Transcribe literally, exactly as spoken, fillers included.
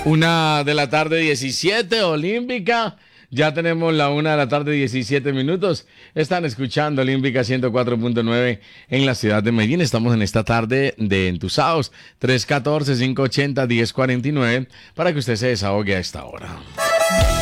Una de la tarde diecisiete, Olímpica. Ya tenemos la una de la tarde diecisiete minutos. Están escuchando Olímpica ciento cuatro punto nueve en la ciudad de Medellín. Estamos en esta tarde de entusados. tres uno cuatro, cinco ocho cero, uno cero cuatro nueve para que usted se desahogue a esta hora.